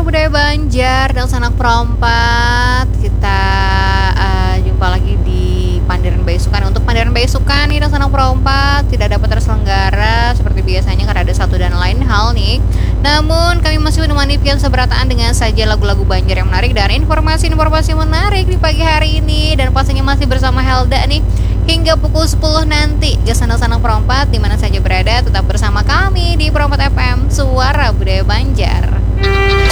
Budaya Banjar dan sanak perompak. Kita jumpa lagi di Pandiran Baisukan. Untuk Pandiran Baisukan nih dan sanak perompak tidak dapat terselenggara seperti biasanya karena ada satu dan lain hal nih. Namun kami masih menemani pian seberataan dengan saja lagu-lagu Banjar yang menarik dan informasi-informasi menarik di pagi hari ini. Dan pastinya masih bersama Helda nih hingga pukul 10 nanti. Sanak-sanak perompak di mana saja berada tetap bersama kami di Perompak FM Suara Budaya Banjar.